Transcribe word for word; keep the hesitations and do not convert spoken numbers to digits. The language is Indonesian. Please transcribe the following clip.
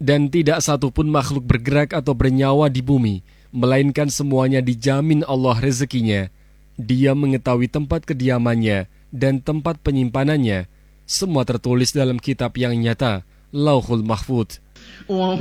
Dan tidak satupun makhluk bergerak atau bernyawa di bumi, melainkan semuanya dijamin Allah rezekinya. Dia mengetahui tempat kediamannya dan tempat penyimpanannya. Semua tertulis dalam kitab yang nyata, Lauhul Mahfudz.